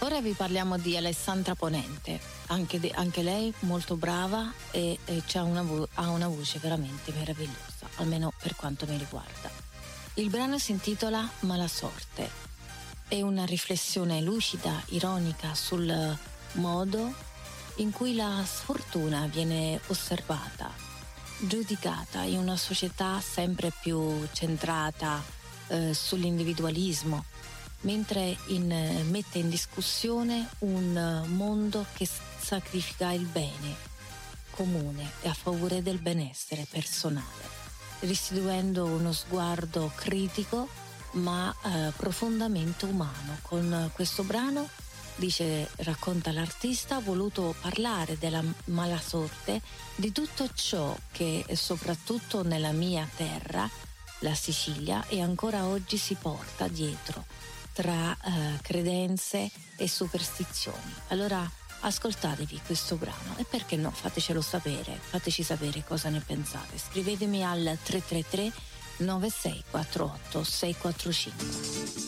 Ora vi parliamo di Alessandra Ponente, anche lei molto brava e ha una voce veramente meravigliosa, almeno per quanto mi riguarda. Il brano si intitola Mala sorte, è una riflessione lucida, ironica sul modo in cui la sfortuna viene osservata, giudicata in una società sempre più centrata sull'individualismo, mentre mette in discussione un mondo che sacrifica il bene comune e a favore del benessere personale, restituendo uno sguardo critico ma profondamente umano. Con questo brano, racconta l'artista, ha voluto parlare della mala sorte, di tutto ciò che soprattutto nella mia terra, la Sicilia, e ancora oggi si porta dietro tra credenze e superstizioni. Allora ascoltatevi questo brano e perché no, fatecelo sapere, fateci sapere cosa ne pensate. Scrivetemi al 333 9648 645.